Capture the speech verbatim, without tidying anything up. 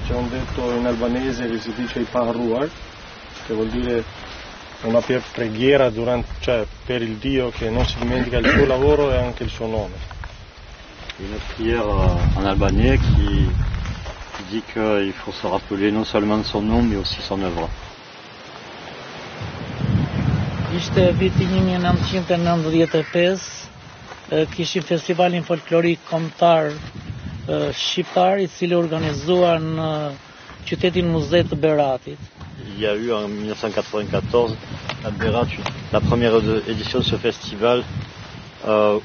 c'è un detto in albanese che si dice i Paruar, che vuol dire una preghiera durante, cioè, per il Dio che non si dimentica il suo lavoro e anche il suo nome. Une prière en albanais qui, qui dit qu'il faut se rappeler non seulement de son nom mais aussi son œuvre. Ishte viti mille neuf cent quatre-vingt-quinze, kishim festivalin folklorik kombëtar shqiptar i cili organizuar në qytetin Muze të Beratit. Il y a eu en mille neuf cent quatre-vingt-quatorze à Berat la première édition de ce festival euh,